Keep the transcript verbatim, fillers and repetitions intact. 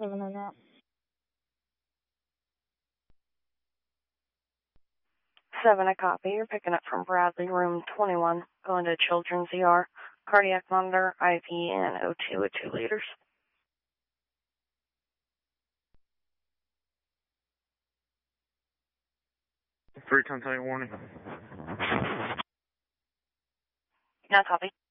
seven on that. seven, a copy. You're picking up from Bradley, room twenty-one, going to Children's E R. Cardiac monitor, I V, and O two at two liters. Three contact warning. Now copy.